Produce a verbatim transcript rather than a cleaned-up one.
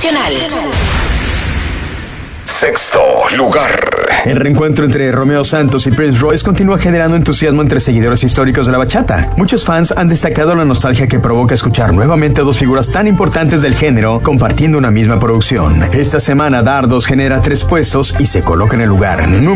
nacional. Sexto lugar. El reencuentro entre Romeo Santos y Prince Royce continúa generando entusiasmo entre seguidores históricos de la bachata. Muchos fans han destacado la nostalgia que provoca escuchar nuevamente a dos figuras tan importantes del género compartiendo una misma producción. Esta semana Dardos genera tres puestos y se coloca en el lugar número